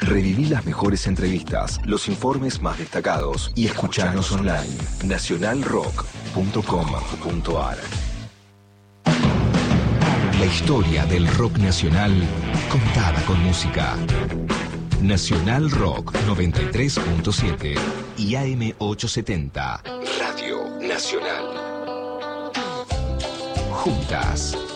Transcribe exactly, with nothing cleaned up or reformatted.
Reviví las mejores entrevistas, los informes más destacados y escuchanos online. nacional rock punto com punto ar. La historia del rock nacional contada con música. Nacional Rock noventa y tres punto siete y A M ochocientos setenta. Radio Nacional. Juntas